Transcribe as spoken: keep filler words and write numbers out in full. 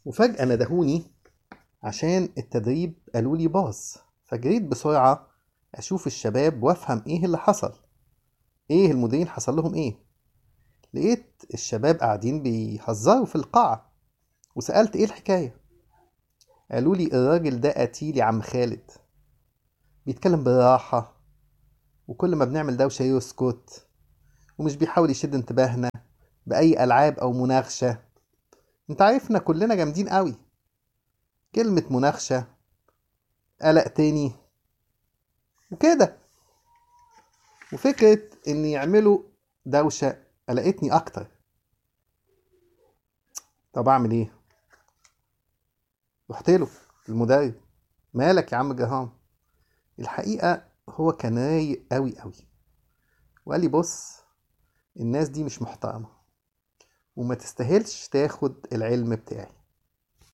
وفجأة ندهوني عشان التدريب قالوا لي باظ. فجريت بسرعة أشوف الشباب وأفهم إيه اللي حصل. إيه المديرين حصل لهم إيه؟ لقيت الشباب قاعدين بيهزروا في القاعة، وسألت إيه الحكاية. قالوا لي الراجل ده قتيل يا عم خالد، بيتكلم بالراحة، وكل ما بنعمل دوشة يسكت، ومش بيحاول يشد انتباهنا بأي ألعاب أو مناغشة. انت عارفنا كلنا جامدين قوي. كلمة مناغشة، قلق تاني وكده. وفكرة إن يعملوا دوشة قلقتني أكتر. طب أعمل إيه؟ رحت له المدرب. مالك يا عم جهام؟ الحقيقة هو كان رايق أوي أوي، وقال لي بص، الناس دي مش محترمة وما تستاهلش تاخد العلم بتاعي.